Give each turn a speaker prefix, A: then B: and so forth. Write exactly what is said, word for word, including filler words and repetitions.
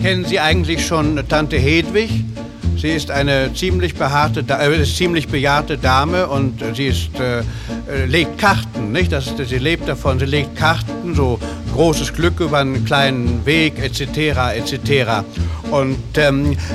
A: Kennen Sie eigentlich schon Tante Hedwig? Sie ist eine ziemlich behaarte, äh, ist ziemlich bejahrte Dame und sie ist, äh, legt Karten, nicht? Das ist, sie lebt davon, sie legt Karten, so großes Glück über einen kleinen Weg, et cetera, et cetera. Und ähm,